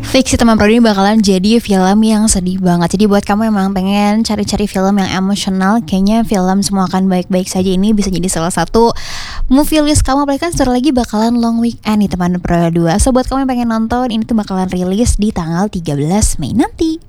Fix sih teman Pro ini bakalan jadi film yang sedih banget. Jadi buat kamu yang memang pengen cari-cari film yang emosional, kayaknya film Semua Akan Baik-Baik Saja ini bisa jadi salah satu movie list kamu. Apalagi kan sebentar lagi bakalan long weekend nih teman Pro 2. So buat kamu yang pengen nonton, ini tuh bakalan rilis di tanggal 13 Mei nanti.